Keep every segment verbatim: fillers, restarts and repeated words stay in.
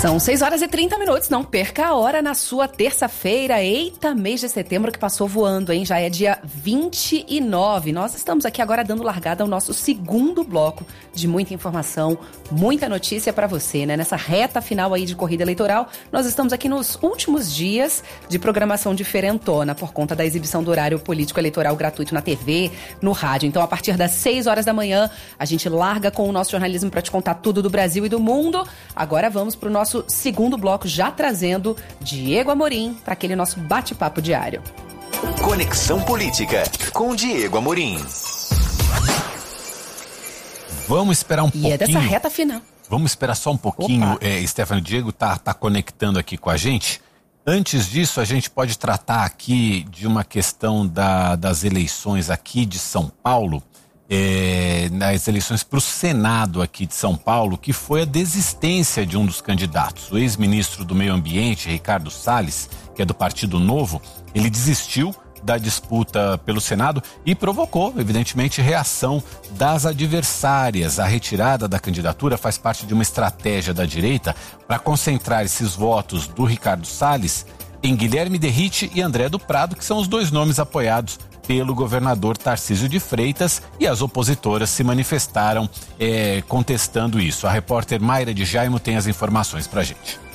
São seis horas e trinta minutos, não perca a hora na sua terça-feira. Eita, mês de setembro que passou voando, hein? Já é dia vinte e nove. Nós estamos aqui agora dando largada ao nosso segundo bloco de muita informação, muita notícia pra você, né? Nessa reta final aí de corrida eleitoral, nós estamos aqui nos últimos dias de programação diferentona por conta da exibição do horário político eleitoral gratuito na T V, no rádio. Então, a partir das seis horas da manhã, a gente larga com o nosso jornalismo pra te contar tudo do Brasil e do mundo. Agora vamos pro nosso segundo bloco, já trazendo Diego Amorim para aquele nosso bate-papo diário. Conexão Política com Diego Amorim. Vamos esperar um e pouquinho. E é dessa reta final. Vamos esperar só um pouquinho. É, Stefano, Diego tá, tá conectando aqui com a gente. Antes disso, a gente pode tratar aqui de uma questão da, das eleições aqui de São Paulo. É, nas eleições para o Senado aqui de São Paulo, que foi a desistência de um dos candidatos. O ex-ministro do Meio Ambiente, Ricardo Salles, que é do Partido Novo, ele desistiu da disputa pelo Senado e provocou, evidentemente, reação das adversárias. A retirada da candidatura faz parte de uma estratégia da direita para concentrar esses votos do Ricardo Salles em Guilherme Derrite e André do Prado, que são os dois nomes apoiados pelo governador Tarcísio de Freitas, e as opositoras se manifestaram é, contestando isso. A repórter Mayra de Jaimo tem as informações pra gente.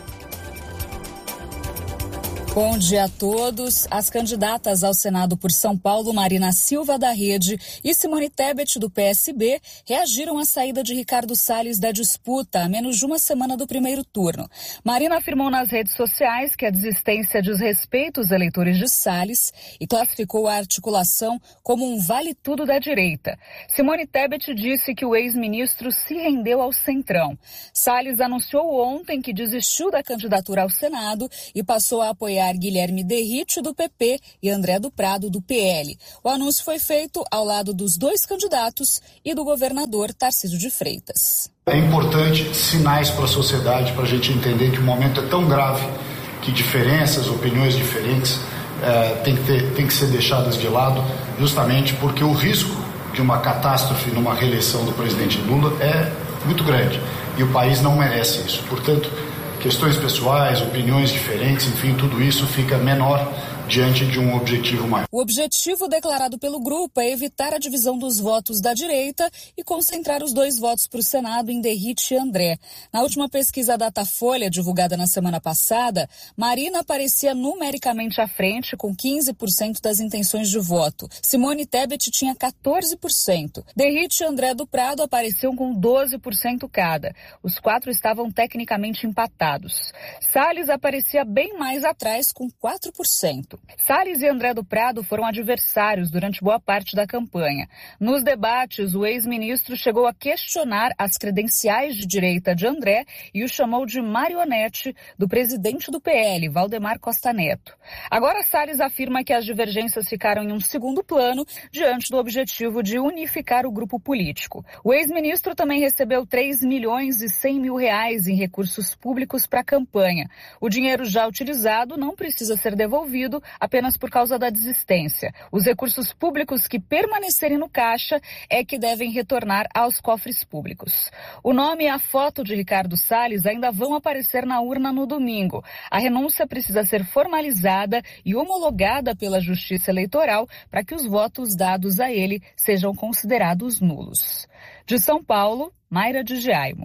Bom dia a todos. As candidatas ao Senado por São Paulo, Marina Silva da Rede e Simone Tebet do P S B, reagiram à saída de Ricardo Salles da disputa a menos de uma semana do primeiro turno. Marina afirmou nas redes sociais que a desistência desrespeita os eleitores de Salles e classificou a articulação como um vale-tudo da direita. Simone Tebet disse que o ex-ministro se rendeu ao centrão. Salles anunciou ontem que desistiu da candidatura ao Senado e passou a apoiar Guilherme Derrite do P P e André do Prado do P L. O anúncio foi feito ao lado dos dois candidatos e do governador Tarcísio de Freitas. É importante sinais para a sociedade, para a gente entender que o momento é tão grave que diferenças, opiniões diferentes eh, tem que ter, tem que ser deixadas de lado, justamente porque o risco de uma catástrofe numa reeleição do presidente Lula é muito grande e o país não merece isso. Portanto, questões pessoais, opiniões diferentes, enfim, tudo isso fica menor diante de um objetivo maior. O objetivo declarado pelo grupo é evitar a divisão dos votos da direita e concentrar os dois votos para o Senado em Derrite e André. Na última pesquisa Datafolha, divulgada na semana passada, Marina aparecia numericamente à frente, com quinze por cento das intenções de voto. Simone Tebet tinha quatorze por cento. Derrite e André do Prado apareciam com doze por cento cada. Os quatro estavam tecnicamente empatados. Salles aparecia bem mais atrás, com quatro por cento. Salles e André do Prado foram adversários durante boa parte da campanha. Nos debates, o ex-ministro chegou a questionar as credenciais de direita de André e o chamou de marionete do presidente do P L, Valdemar Costa Neto. Agora, Salles afirma que as divergências ficaram em um segundo plano diante do objetivo de unificar o grupo político. O ex-ministro também recebeu três milhões e cem mil reais em recursos públicos para a campanha. O dinheiro já utilizado não precisa ser devolvido apenas por causa da desistência. Os recursos públicos que permanecerem no caixa é que devem retornar aos cofres públicos. O nome e a foto de Ricardo Salles ainda vão aparecer na urna no domingo. A renúncia precisa ser formalizada e homologada pela Justiça Eleitoral para que os votos dados a ele sejam considerados nulos. De São Paulo, Mayra de Jaimo.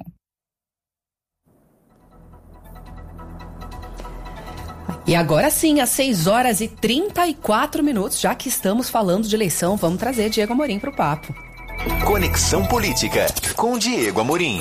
E agora sim, às seis horas e trinta e quatro minutos, já que estamos falando de eleição, vamos trazer Diego Amorim para o papo. Conexão Política com Diego Amorim.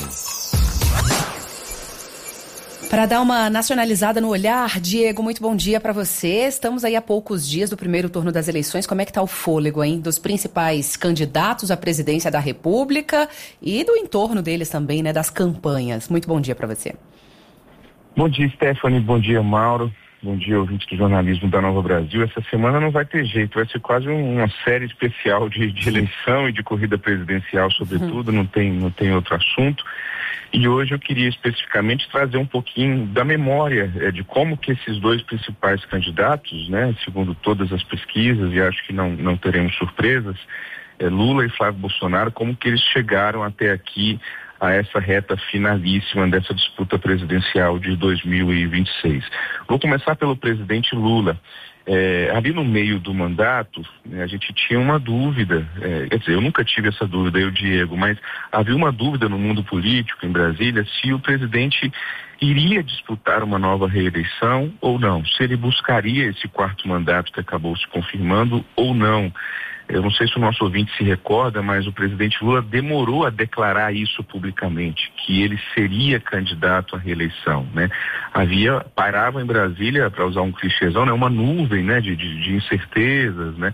Para dar uma nacionalizada no olhar, Diego, muito bom dia para você. Estamos aí a poucos dias do primeiro turno das eleições. Como é que está o fôlego, hein? Dos principais candidatos à presidência da República e do entorno deles também, né? Das campanhas. Muito bom dia para você. Bom dia, Stephanie. Bom dia, Mauro. Bom dia, ouvintes do jornalismo da Nova Brasil. Essa semana não vai ter jeito, vai ser quase uma série especial de, de eleição e de corrida presidencial, sobretudo, uhum. não tem, não tem outro assunto. E hoje eu queria especificamente trazer um pouquinho da memória é, de como que esses dois principais candidatos, né, segundo todas as pesquisas, e acho que não, não teremos surpresas, é, Lula e Flávio Bolsonaro, como que eles chegaram até aqui a essa reta finalíssima dessa disputa presidencial de dois mil e vinte e seis. Vou começar pelo presidente Lula. É, ali no meio do mandato, né, a gente tinha uma dúvida, é, quer dizer, eu nunca tive essa dúvida, eu, Diego, mas havia uma dúvida no mundo político em Brasília se o presidente iria disputar uma nova reeleição ou não, se ele buscaria esse quarto mandato que acabou se confirmando ou não. Eu não sei se o nosso ouvinte se recorda, mas o presidente Lula demorou a declarar isso publicamente, que ele seria candidato à reeleição, né? Havia, parava em Brasília, para usar um clichêzão, né? Uma nuvem, né? De, de, de incertezas, né?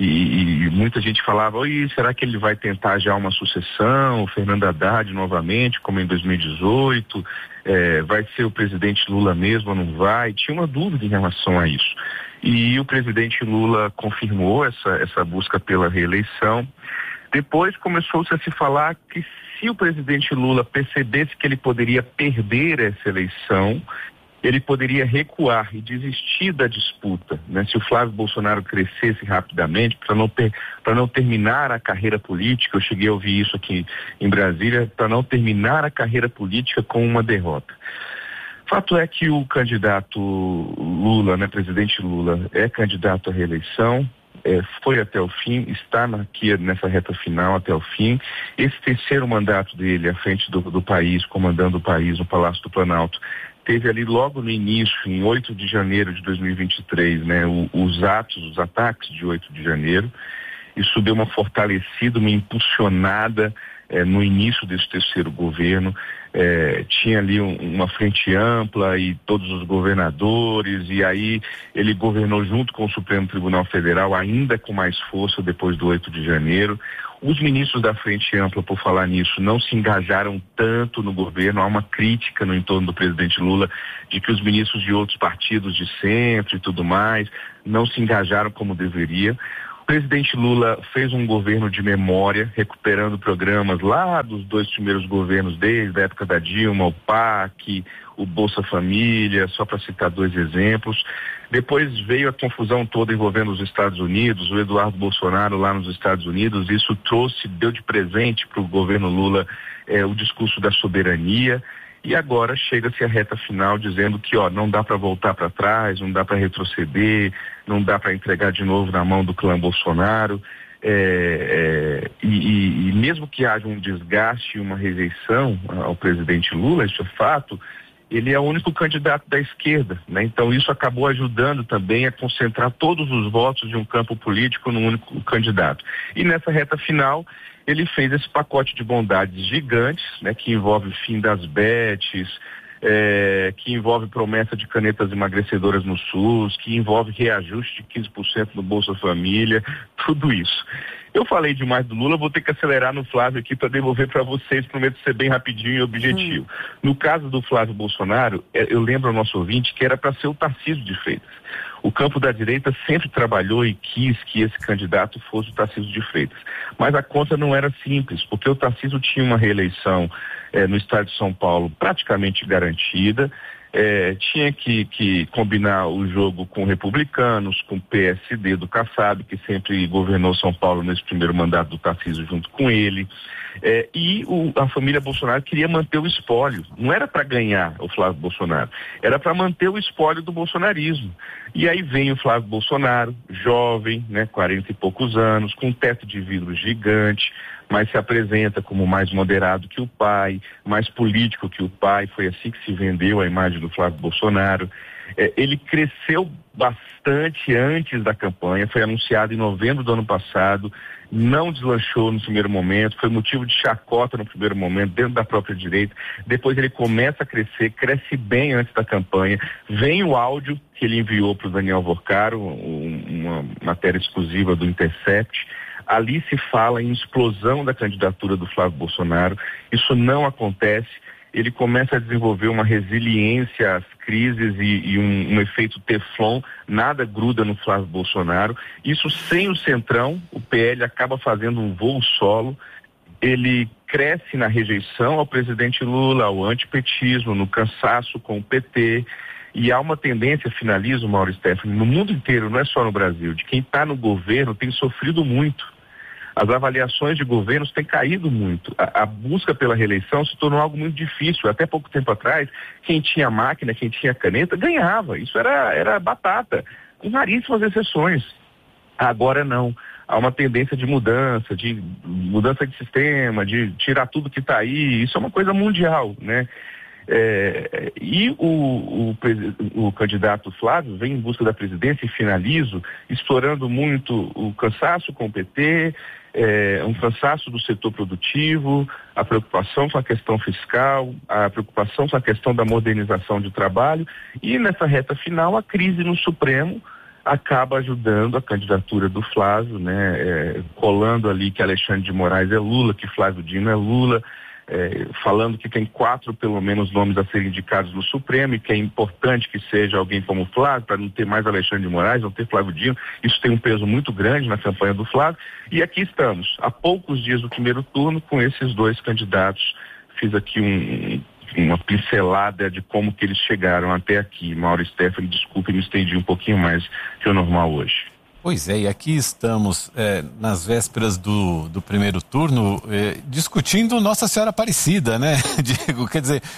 E, e muita gente falava, oi, será que ele vai tentar já uma sucessão, o Fernando Haddad novamente, como em dois mil e dezoito? É, vai ser o presidente Lula mesmo ou não vai? Tinha uma dúvida em relação a isso. E o presidente Lula confirmou essa, essa busca pela reeleição. Depois começou-se a se falar que se o presidente Lula percebesse que ele poderia perder essa eleição, ele poderia recuar e desistir da disputa, né? Se o Flávio Bolsonaro crescesse rapidamente, para não, ter, para não terminar a carreira política, eu cheguei a ouvir isso aqui em Brasília, para não terminar a carreira política com uma derrota. Fato é que o candidato Lula, né, presidente Lula, é candidato à reeleição, é, foi até o fim, está aqui nessa reta final até o fim. Esse terceiro mandato dele à frente do, do país, comandando o país no Palácio do Planalto, teve ali logo no início, em oito de janeiro de dois mil e vinte e três, né, o, os atos, os ataques de oito de janeiro. Isso deu uma fortalecida, uma impulsionada é, no início desse terceiro governo. É, tinha ali um, uma frente ampla e todos os governadores, e aí ele governou junto com o Supremo Tribunal Federal, ainda com mais força depois do oito de janeiro. Os ministros da frente ampla, por falar nisso, não se engajaram tanto no governo. Há uma crítica no entorno do presidente Lula de que os ministros de outros partidos de centro e tudo mais não se engajaram como deveria. O presidente Lula fez um governo de memória, recuperando programas lá dos dois primeiros governos, desde a época da Dilma, o P A C, o Bolsa Família, só para citar dois exemplos. Depois veio a confusão toda envolvendo os Estados Unidos, o Eduardo Bolsonaro lá nos Estados Unidos. Isso trouxe, deu de presente para o governo Lula eh, o discurso da soberania. E agora chega-se a reta final dizendo que ó, não dá para voltar para trás, não dá para retroceder, não dá para entregar de novo na mão do clã Bolsonaro. É, é, e, e mesmo que haja um desgaste e uma rejeição ao presidente Lula, isso é fato, ele é o único candidato da esquerda, né? Então isso acabou ajudando também a concentrar todos os votos de um campo político num único candidato. E nessa reta final, ele fez esse pacote de bondades gigantes, né? Que envolve o fim das betes, é, que envolve promessa de canetas emagrecedoras no SUS, que envolve reajuste de quinze por cento no Bolsa Família, tudo isso. Eu falei demais do Lula, vou ter que acelerar no Flávio aqui para devolver para vocês, prometo ser bem rapidinho e objetivo. Hum. No caso do Flávio Bolsonaro, eu lembro ao nosso ouvinte que era para ser o Tarcísio de Freitas. O campo da direita sempre trabalhou e quis que esse candidato fosse o Tarcísio de Freitas. Mas a conta não era simples, porque o Tarcísio tinha uma reeleição eh, no estado de São Paulo praticamente garantida. É, tinha que, que combinar o jogo com republicanos, com o P S D do Kassab, que sempre governou São Paulo nesse primeiro mandato do Tarcísio junto com ele. É, e o, a família Bolsonaro queria manter o espólio. Não era para ganhar o Flávio Bolsonaro, era para manter o espólio do bolsonarismo. E aí vem o Flávio Bolsonaro, jovem, né, quarenta e poucos anos, com um teto de vidro gigante, mas se apresenta como mais moderado que o pai, mais político que o pai. Foi assim que se vendeu a imagem do Flávio Bolsonaro. É, ele cresceu bastante antes da campanha, foi anunciado em novembro do ano passado, não deslanchou no primeiro momento, foi motivo de chacota no primeiro momento, dentro da própria direita. Depois ele começa a crescer, cresce bem antes da campanha. Vem o áudio que ele enviou para o Daniel Vorcaro, um, uma matéria exclusiva do Intercept. Ali se fala em explosão da candidatura do Flávio Bolsonaro. Isso não acontece. Ele começa a desenvolver uma resiliência às crises e, e um, um efeito teflon. Nada gruda no Flávio Bolsonaro. Isso sem o Centrão, o P L acaba fazendo um voo solo. Ele cresce na rejeição ao presidente Lula, ao antipetismo, no cansaço com o P T. E há uma tendência, finalizo, Mauro Stefani, no mundo inteiro, não é só no Brasil, de quem está no governo tem sofrido muito. as avaliações de governos têm caído muito. A, a busca pela reeleição se tornou algo muito difícil. Até pouco tempo atrás, quem tinha máquina, quem tinha caneta, ganhava. Isso era, era batata, com raríssimas exceções. Agora não. Há uma tendência de mudança, de mudança de sistema, de tirar tudo que está aí. Isso é uma coisa mundial, né? É, e o, o, o candidato Flávio vem em busca da presidência, e finalizo, explorando muito o cansaço com o P T, é, um cansaço do setor produtivo, a preocupação com a questão fiscal, a preocupação com a questão da modernização de trabalho, e nessa reta final a crise no Supremo acaba ajudando a candidatura do Flávio, né, é, colando ali que Alexandre de Moraes é Lula, que Flávio Dino é Lula, é, falando que tem quatro, pelo menos, nomes a serem indicados no Supremo e que é importante que seja alguém como Flávio, para não ter mais Alexandre de Moraes, não ter Flávio Dino. Isso tem um peso muito grande na campanha do Flávio. E aqui estamos, há poucos dias do primeiro turno, com esses dois candidatos. Fiz aqui um... uma pincelada de como que eles chegaram até aqui. Mauro e Stephanie, desculpe, me estendi um pouquinho mais que o normal hoje. Pois é, e aqui estamos é, nas vésperas do, do primeiro turno é, discutindo Nossa Senhora Aparecida, né, Diego? Quer dizer,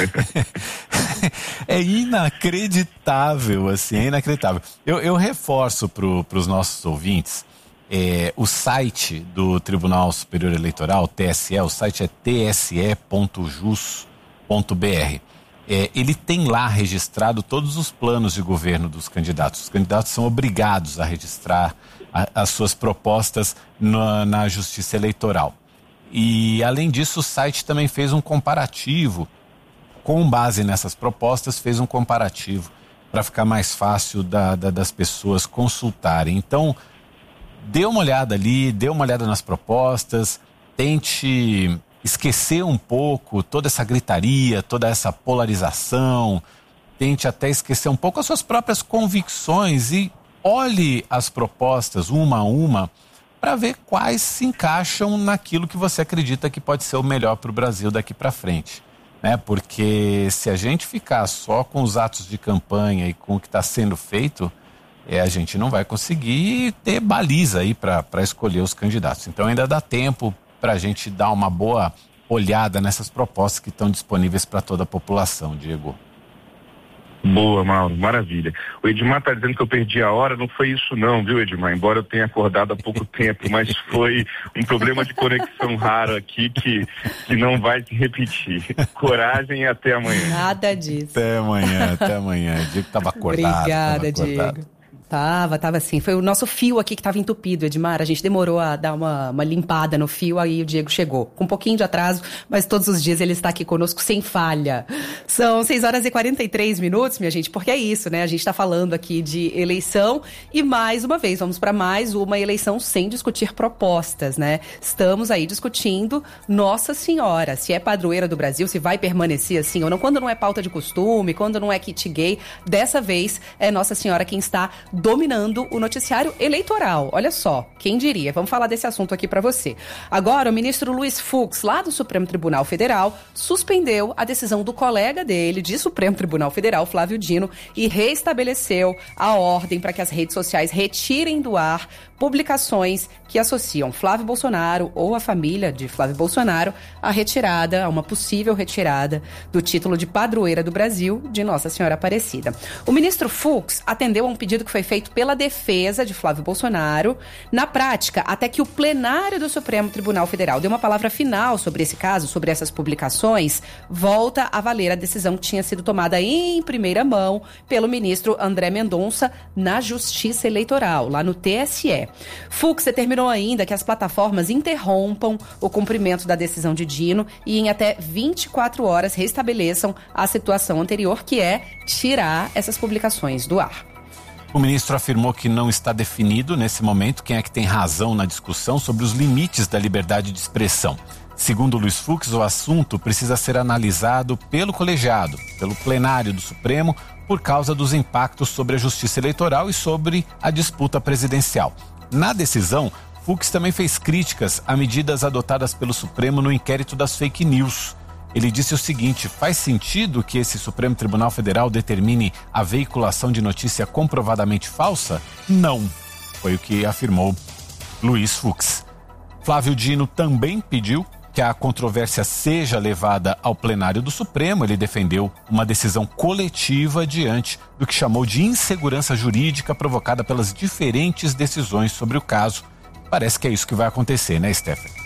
é inacreditável, assim, é inacreditável. Eu, eu reforço para os nossos ouvintes é, o site do Tribunal Superior Eleitoral, T S E, o site é t s e ponto jus ponto b r. É, ele tem lá registrado todos os planos de governo dos candidatos. Os candidatos são obrigados a registrar a, as suas propostas na, na Justiça Eleitoral. E, além disso, o site também fez um comparativo, com base nessas propostas, fez um comparativo para ficar mais fácil da, da, das pessoas consultarem. Então, dê uma olhada ali, dê uma olhada nas propostas, tente esquecer um pouco toda essa gritaria, toda essa polarização, tente até esquecer um pouco as suas próprias convicções e olhe as propostas uma a uma para ver quais se encaixam naquilo que você acredita que pode ser o melhor para o Brasil daqui para frente, né? Porque se a gente ficar só com os atos de campanha e com o que está sendo feito, é, a gente não vai conseguir ter baliza aí para escolher os candidatos. Então ainda dá tempo para a gente dar uma boa olhada nessas propostas que estão disponíveis para toda a população, Diego. Boa, Mauro, maravilha. O Edmar está dizendo que eu perdi a hora, não foi isso não, viu, Edmar? Embora eu tenha acordado há pouco tempo, mas foi um problema de conexão raro aqui que, que não vai se repetir. Coragem e até amanhã. Nada disso. Até amanhã, até amanhã. O Diego estava acordado. Obrigada, tava acordado. Diego. Tava, tava assim. Foi o nosso fio aqui que tava entupido, Edmar. A gente demorou a dar uma, uma limpada no fio, aí o Diego chegou. Com um pouquinho de atraso, mas todos os dias ele está aqui conosco sem falha. São seis horas e quarenta e três minutos, minha gente, porque é isso, né? A gente tá falando aqui de eleição e, mais uma vez, vamos para mais uma eleição sem discutir propostas, né? Estamos aí discutindo Nossa Senhora, se é padroeira do Brasil, se vai permanecer assim ou não. Quando não é pauta de costume, quando não é kit gay, dessa vez é Nossa Senhora quem está dominando o noticiário eleitoral. Olha só, quem diria? Vamos falar desse assunto aqui para você. Agora, o ministro Luiz Fux, lá do Supremo Tribunal Federal, suspendeu a decisão do colega dele, de Supremo Tribunal Federal, Flávio Dino, e reestabeleceu a ordem para que as redes sociais retirem do ar publicações que associam Flávio Bolsonaro ou a família de Flávio Bolsonaro à retirada, a uma possível retirada do título de padroeira do Brasil de Nossa Senhora Aparecida. O ministro Fux atendeu a um pedido que foi feito pela defesa de Flávio Bolsonaro. Na prática, até que o plenário do Supremo Tribunal Federal dê uma palavra final sobre esse caso, sobre essas publicações, volta a valer a decisão que tinha sido tomada em primeira mão pelo ministro André Mendonça na Justiça Eleitoral, lá no T S E. Fux determinou ainda que as plataformas interrompam o cumprimento da decisão de Dino e em até vinte e quatro horas restabeleçam a situação anterior, que é tirar essas publicações do ar. O ministro afirmou que não está definido nesse momento quem é que tem razão na discussão sobre os limites da liberdade de expressão. Segundo Luiz Fux, o assunto precisa ser analisado pelo colegiado, pelo plenário do Supremo, por causa dos impactos sobre a justiça eleitoral e sobre a disputa presidencial. Na decisão, Fux também fez críticas a medidas adotadas pelo Supremo no inquérito das fake news. Ele disse o seguinte: faz sentido que esse Supremo Tribunal Federal determine a veiculação de notícia comprovadamente falsa? Não, foi o que afirmou Luiz Fux. Flávio Dino também pediu que a controvérsia seja levada ao plenário do Supremo. Ele defendeu uma decisão coletiva diante do que chamou de insegurança jurídica provocada pelas diferentes decisões sobre o caso. Parece que é isso que vai acontecer, né, Stephanie?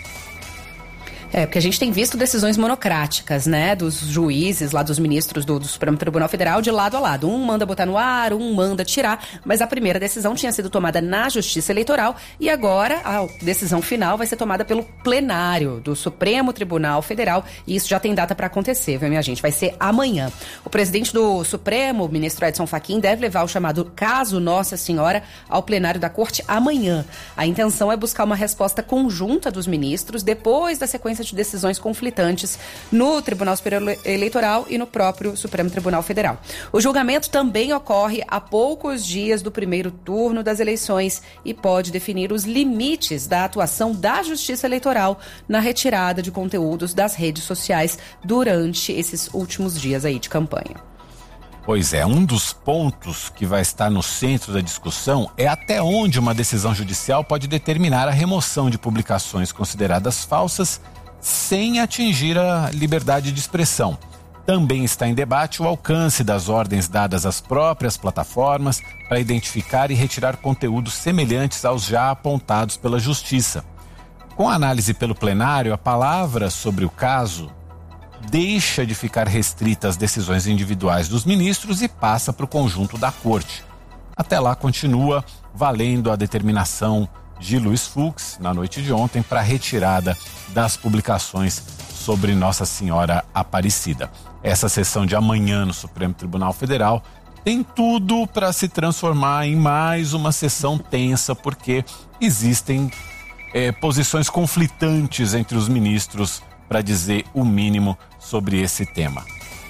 É, porque a gente tem visto decisões monocráticas, né, dos juízes, lá dos ministros do, do Supremo Tribunal Federal, de lado a lado. Um manda botar no ar, um manda tirar, mas a primeira decisão tinha sido tomada na Justiça Eleitoral e agora a decisão final vai ser tomada pelo plenário do Supremo Tribunal Federal e isso já tem data para acontecer, viu, minha gente? Vai ser amanhã. O presidente do Supremo, o ministro Edson Fachin, deve levar o chamado caso Nossa Senhora ao plenário da Corte amanhã. A intenção é buscar uma resposta conjunta dos ministros depois da sequência de decisões conflitantes no Tribunal Superior Eleitoral e no próprio Supremo Tribunal Federal. O julgamento também ocorre a poucos dias do primeiro turno das eleições e pode definir os limites da atuação da Justiça Eleitoral na retirada de conteúdos das redes sociais durante esses últimos dias aí de campanha. Pois é, um dos pontos que vai estar no centro da discussão é até onde uma decisão judicial pode determinar a remoção de publicações consideradas falsas sem atingir a liberdade de expressão. Também está em debate o alcance das ordens dadas às próprias plataformas para identificar e retirar conteúdos semelhantes aos já apontados pela Justiça. Com a análise pelo plenário, a palavra sobre o caso deixa de ficar restrita às decisões individuais dos ministros e passa para o conjunto da Corte. Até lá continua valendo a determinação de Luiz Fux, na noite de ontem, para a retirada das publicações sobre Nossa Senhora Aparecida. Essa sessão de amanhã no Supremo Tribunal Federal tem tudo para se transformar em mais uma sessão tensa, porque existem é, posições conflitantes entre os ministros, para dizer o mínimo, sobre esse tema.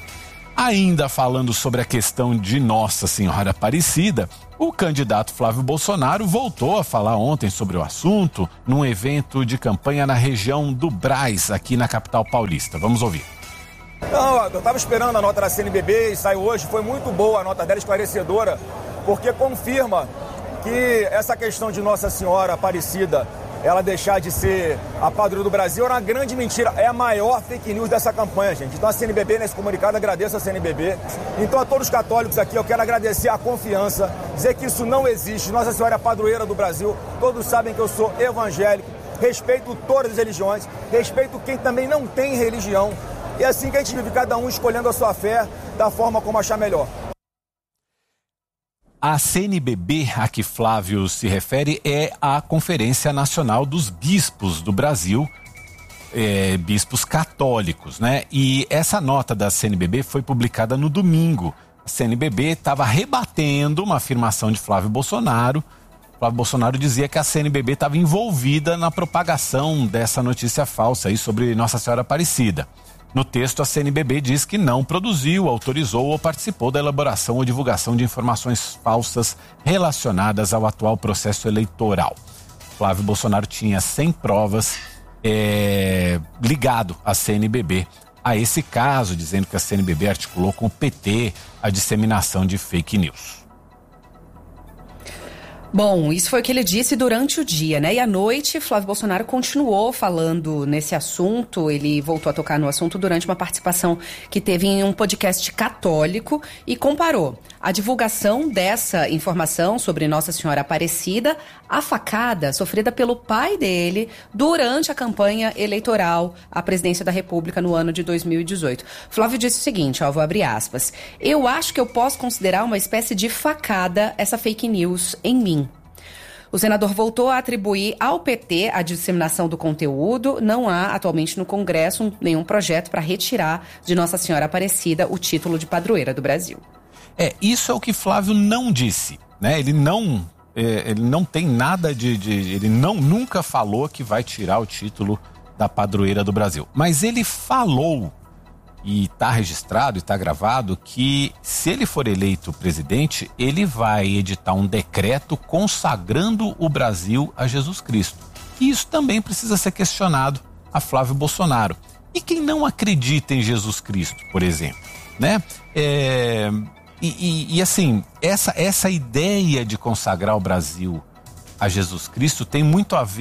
Ainda falando sobre a questão de Nossa Senhora Aparecida, o candidato Flávio Bolsonaro voltou a falar ontem sobre o assunto num evento de campanha na região do Brás, aqui na capital paulista. Vamos ouvir. Não, eu estava esperando a nota da C N B B e saiu hoje, foi muito boa a nota dela, esclarecedora, porque confirma que essa questão de Nossa Senhora Aparecida, ela deixar de ser a padroeira do Brasil, era uma grande mentira. É a maior fake news dessa campanha, gente. Então a C N B B, nesse comunicado, agradeço a C N B B. Então a todos os católicos aqui, eu quero agradecer a confiança, dizer que isso não existe. Nossa Senhora é a padroeira do Brasil. Todos sabem que eu sou evangélico, respeito todas as religiões, respeito quem também não tem religião. E é assim que a gente vive, cada um escolhendo a sua fé da forma como achar melhor. A C N B B, a que Flávio se refere, é a Conferência Nacional dos Bispos do Brasil, é, bispos católicos, né? E essa nota da C N B B foi publicada no domingo. A C N B B estava rebatendo uma afirmação de Flávio Bolsonaro. Flávio Bolsonaro dizia que a C N B B estava envolvida na propagação dessa notícia falsa aí sobre Nossa Senhora Aparecida. No texto, a C N B B diz que não produziu, autorizou ou participou da elaboração ou divulgação de informações falsas relacionadas ao atual processo eleitoral. Flávio Bolsonaro tinha cem provas é, ligado à C N B B a esse caso, dizendo que a C N B B articulou com o P T a disseminação de fake news. Bom, isso foi o que ele disse durante o dia, né? E à noite, Flávio Bolsonaro continuou falando nesse assunto. Ele voltou a tocar no assunto durante uma participação que teve em um podcast católico e comparou a divulgação dessa informação sobre Nossa Senhora Aparecida à facada sofrida pelo pai dele durante a campanha eleitoral à presidência da República no ano de dois mil e dezoito. Flávio disse o seguinte, ó, vou abrir aspas: "Eu acho que eu posso considerar uma espécie de facada essa fake news em mim." O senador voltou a atribuir ao P T a disseminação do conteúdo. Não há atualmente no Congresso nenhum projeto para retirar de Nossa Senhora Aparecida o título de padroeira do Brasil. É, isso é o que Flávio não disse, né? Ele não, é, ele não tem nada de, de... Ele não, nunca falou que vai tirar o título da padroeira do Brasil. Mas ele falou, e está registrado e está gravado, que se ele for eleito presidente, ele vai editar um decreto consagrando o Brasil a Jesus Cristo. E isso também precisa ser questionado a Flávio Bolsonaro. E quem não acredita em Jesus Cristo, por exemplo, né? É, e, e, e assim, essa, essa ideia de consagrar o Brasil a Jesus Cristo tem muito a ver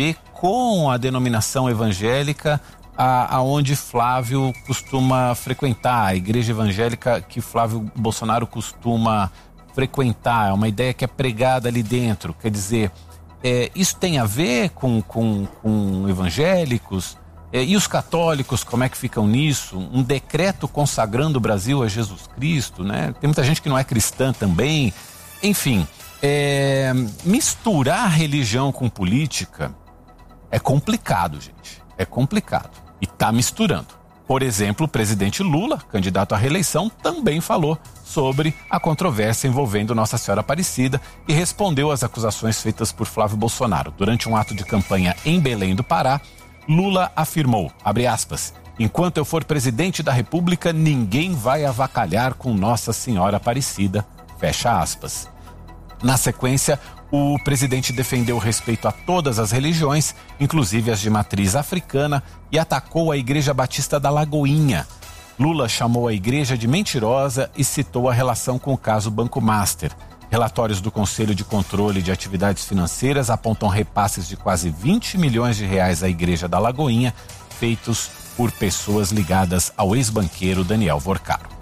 com a denominação evangélica a, aonde Flávio costuma frequentar, a igreja evangélica que Flávio Bolsonaro costuma frequentar. É uma ideia que é pregada ali dentro. Quer dizer, é, isso tem a ver com, com, com evangélicos? É, e os católicos, como é que ficam nisso? Um decreto consagrando o Brasil a Jesus Cristo, né? Tem muita gente que não é cristã também. Enfim, é, misturar religião com política é complicado, gente. É complicado. E tá misturando. Por exemplo, o presidente Lula, candidato à reeleição, também falou sobre a controvérsia envolvendo Nossa Senhora Aparecida e respondeu às acusações feitas por Flávio Bolsonaro. Durante um ato de campanha em Belém do Pará, Lula afirmou, abre aspas, enquanto eu for presidente da República, ninguém vai avacalhar com Nossa Senhora Aparecida, fecha aspas. Na sequência, o presidente defendeu o respeito a todas as religiões, inclusive as de matriz africana, e atacou a Igreja Batista da Lagoinha. Lula chamou a igreja de mentirosa e citou a relação com o caso Banco Master. Relatórios do Conselho de Controle de Atividades Financeiras apontam repasses de quase vinte milhões de reais à Igreja da Lagoinha, feitos por pessoas ligadas ao ex-banqueiro Daniel Vorcaro.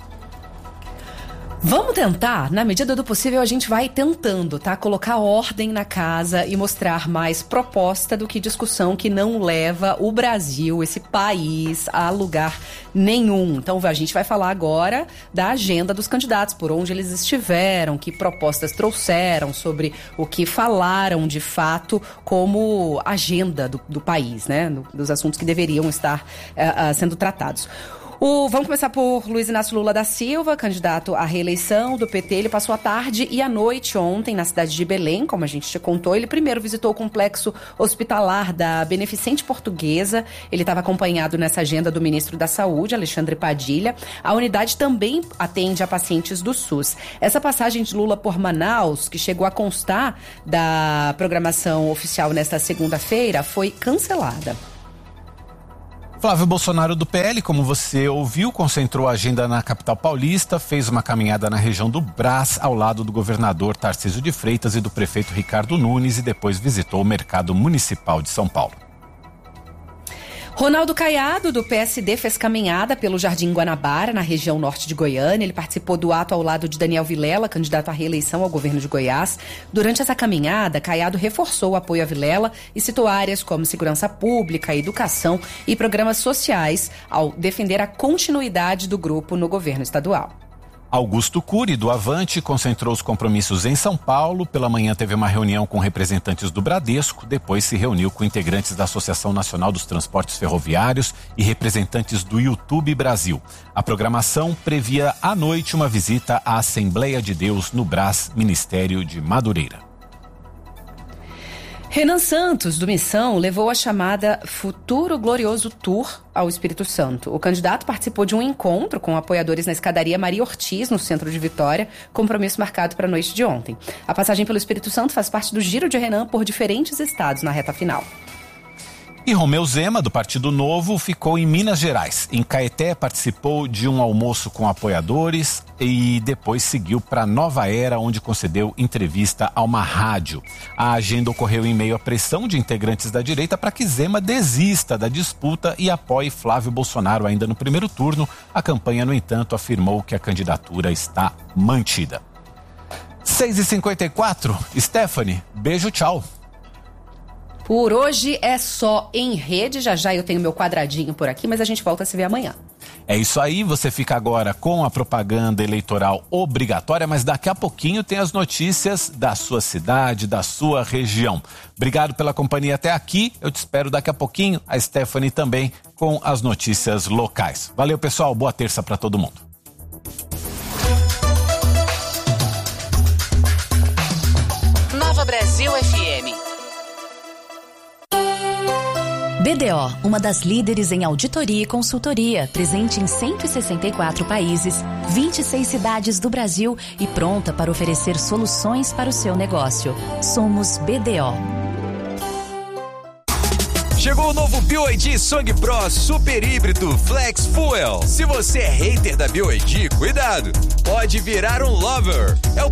Vamos tentar, na medida do possível, a gente vai tentando, tá? Colocar ordem na casa e mostrar mais proposta do que discussão que não leva o Brasil, esse país, a lugar nenhum. Então, a gente vai falar agora da agenda dos candidatos, por onde eles estiveram, que propostas trouxeram, sobre o que falaram de fato como agenda do, do país, né? Dos assuntos que deveriam estar uh, uh, sendo tratados. O, vamos começar por Luiz Inácio Lula da Silva, candidato à reeleição do P T. Ele passou a tarde e a noite ontem na cidade de Belém, como a gente te contou. Ele primeiro visitou o complexo hospitalar da Beneficente Portuguesa. Ele estava acompanhado nessa agenda do ministro da Saúde, Alexandre Padilha. A unidade também atende a pacientes do SUS. Essa passagem de Lula por Manaus, que chegou a constar da programação oficial nesta segunda-feira, foi cancelada. Flávio Bolsonaro do P L, como você ouviu, concentrou a agenda na capital paulista, fez uma caminhada na região do Brás, ao lado do governador Tarcísio de Freitas e do prefeito Ricardo Nunes, e depois visitou o mercado municipal de São Paulo. Ronaldo Caiado, do P S D, fez caminhada pelo Jardim Guanabara, na região norte de Goiânia. Ele participou do ato ao lado de Daniel Vilela, candidato à reeleição ao governo de Goiás. Durante essa caminhada, Caiado reforçou o apoio a Vilela e citou áreas como segurança pública, educação e programas sociais, ao defender a continuidade do grupo no governo estadual. Augusto Cury, do Avante, concentrou os compromissos em São Paulo. Pela manhã teve uma reunião com representantes do Bradesco, depois se reuniu com integrantes da Associação Nacional dos Transportes Ferroviários e representantes do YouTube Brasil. A programação previa à noite uma visita à Assembleia de Deus no Brás, Ministério de Madureira. Renan Santos, do Missão, levou a chamada Futuro Glorioso Tour ao Espírito Santo. O candidato participou de um encontro com apoiadores na escadaria Maria Ortiz, no centro de Vitória, compromisso marcado para a noite de ontem. A passagem pelo Espírito Santo faz parte do giro de Renan por diferentes estados na reta final. E Romeu Zema, do Partido Novo, ficou em Minas Gerais. Em Caeté, participou de um almoço com apoiadores e depois seguiu para Nova Era, onde concedeu entrevista a uma rádio. A agenda ocorreu em meio à pressão de integrantes da direita para que Zema desista da disputa e apoie Flávio Bolsonaro ainda no primeiro turno. A campanha, no entanto, afirmou que a candidatura está mantida. seis e cinquenta e quatro, Stephanie, beijo, tchau. Por hoje é só em rede, já já eu tenho meu quadradinho por aqui, mas a gente volta a se ver amanhã. É isso aí, você fica agora com a propaganda eleitoral obrigatória, mas daqui a pouquinho tem as notícias da sua cidade, da sua região. Obrigado pela companhia até aqui, eu te espero daqui a pouquinho, a Stephanie também com as notícias locais. Valeu, pessoal, boa terça para todo mundo. Nova Brasil F M. B D O, uma das líderes em auditoria e consultoria, presente em cento e sessenta e quatro países, vinte e seis cidades do Brasil e pronta para oferecer soluções para o seu negócio. Somos B D O. Chegou o novo B Y D Song Pro Super Híbrido Flex Fuel. Se você é hater da B Y D, cuidado, pode virar um lover. É o